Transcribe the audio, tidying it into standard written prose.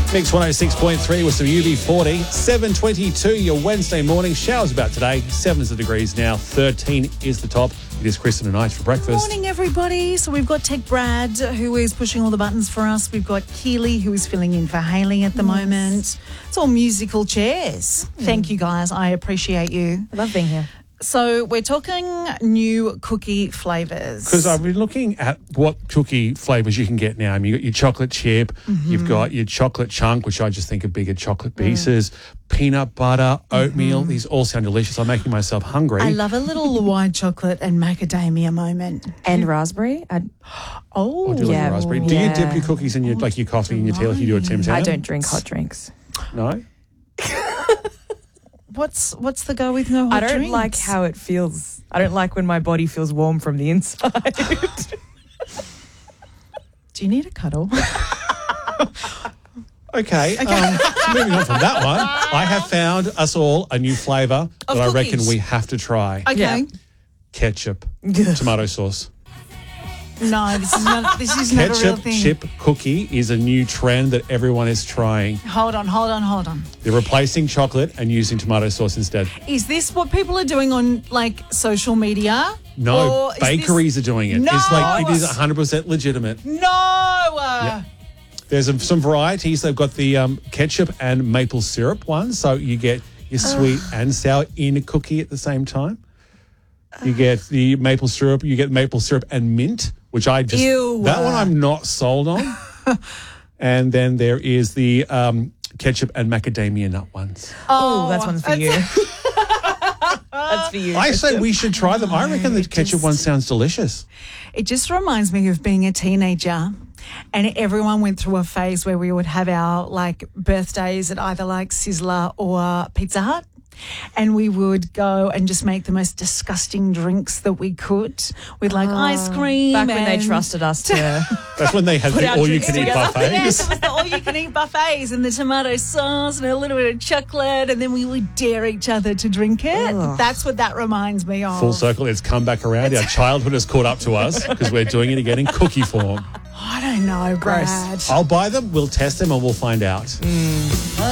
Mix 106.3 with some UB40. 7:22, your Wednesday morning. Showers about today. 7 is the degrees now. 13 is the top. It is Kristen and I for breakfast. Morning, everybody. So we've got Tech Brad, who is pushing all the buttons for us. We've got Keely, who is filling in for Hayley at the moment. It's all musical chairs. Thank you, guys. I appreciate you. I love being here. So we're talking new cookie flavours. Because I've been looking at what cookie flavours you can get now. I mean, you've got your chocolate chip, you've got your chocolate chunk, which I just think are bigger chocolate pieces, peanut butter, oatmeal. These all sound delicious. I'm making myself hungry. I love a little white chocolate and macadamia moment. And raspberry. I do like yeah. the raspberry. Do you dip your cookies in your your coffee and your tea like you do at Tim Tam? I don't drink hot drinks. No? What's the go with no hot I don't drinks? like how it feels. I don't like when my body feels warm from the inside. Do you need a cuddle? Okay. Moving on from that one, I have found us all a new flavour that I reckon cookies. we have to try. Okay. Yeah. Ketchup, tomato sauce. No, this is not a real Ketchup thing. chip cookie is a new trend that everyone is trying. Hold on. They're replacing chocolate and using tomato sauce instead. Is this what people are doing on like social media? No, Or is bakeries are doing it. No! It's like it is 100% legitimate. No. There's some varieties. They've got the ketchup and maple syrup one, so you get your sweet and sour in a cookie at the same time. You get the maple syrup. You get maple syrup and mint, which I just Ew. that one I'm not sold on. And then there is the ketchup and macadamia nut ones. Oh, that's one for you. That's for you. I say we should try them. I reckon the ketchup one sounds delicious. It just reminds me of being a teenager. And everyone went through a phase where we would have our like birthdays at either like Sizzler or Pizza Hut. And we would go and just make the most disgusting drinks that we could with like ice cream. Back when they and- trusted us to. That's when they had the our all-you-can-eat drinks together. Yes, buffets. it was the all-you-can-eat buffets and the tomato sauce and a little bit of chocolate, and then we would dare each other to drink it. That's what that reminds me of. Full circle, it's come back around. Our childhood has caught up to us because we're doing it again in cookie form. I don't know, Brad. I'll buy them, we'll test them, and we'll find out.